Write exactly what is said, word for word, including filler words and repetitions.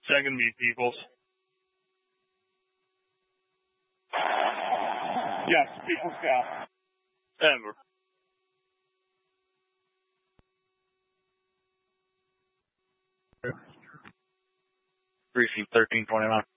Second be Peoples. Yes, Peoples Scout. Ever. Briefing thirteen twenty-nine.